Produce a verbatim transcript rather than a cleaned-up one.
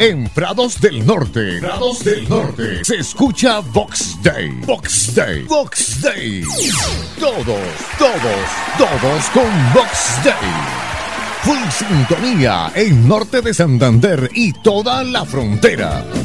En Prados del Norte, Prados del Norte, se escucha Vox Day, Vox Day, Vox Day. Todos, todos, todos con Vox Day. Full sintonía en Norte de Santander y toda la frontera.